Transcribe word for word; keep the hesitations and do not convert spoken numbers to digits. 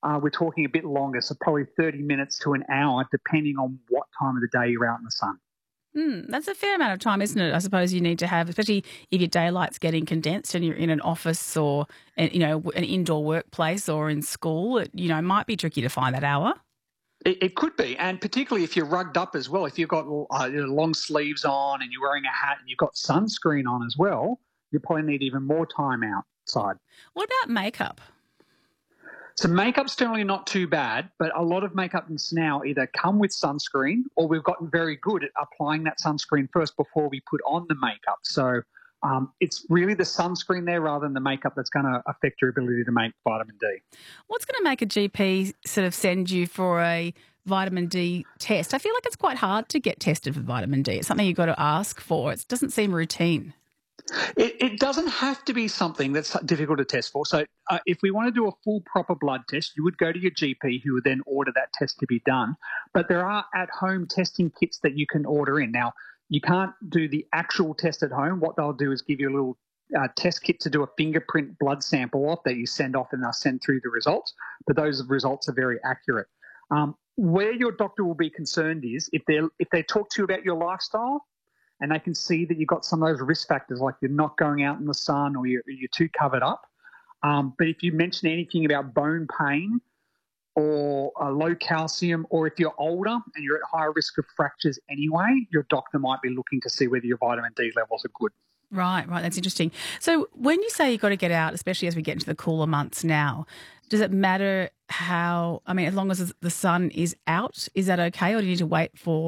uh, we're talking a bit longer, so probably thirty minutes to an hour, depending on what time of the day you're out in the sun. Mm, that's a fair amount of time, isn't it? I suppose you need to have, especially if your daylight's getting condensed and you're in an office or, uh, you know, an indoor workplace or in school. It, you know, might be tricky to find that hour. It, it could be, and particularly if you're rugged up as well. If you've got uh, you know, long sleeves on and you're wearing a hat and you've got sunscreen on as well, you probably need even more time outside. What about makeup? So makeup's generally not too bad, but a lot of makeups now either come with sunscreen or we've gotten very good at applying that sunscreen first before we put on the makeup. So um, it's really the sunscreen there rather than the makeup that's going to affect your ability to make vitamin D. What's going to make a G P sort of send you for a vitamin D test? I feel like it's quite hard to get tested for vitamin D. It's something you've got to ask for. It doesn't seem routine. It, it doesn't have to be something that's difficult to test for. So uh, if we want to do a full proper blood test, you would go to your G P who would then order that test to be done. But there are at-home testing kits that you can order in. Now, you can't do the actual test at home. What they'll do is give you a little uh, test kit to do a fingerprint blood sample off that you send off and they'll send through the results. But those results are very accurate. Um, where your doctor will be concerned is if they if they talk to you about your lifestyle, and they can see that you've got some of those risk factors, like you're not going out in the sun or you're, you're too covered up. Um, but if you mention anything about bone pain or uh, low calcium, or if you're older and you're at higher risk of fractures anyway, your doctor might be looking to see whether your vitamin D levels are good. Right, right. That's interesting. So when you say you've got to get out, especially as we get into the cooler months now, does it matter how, I mean, as long as the sun is out, is that okay, or do you need to wait for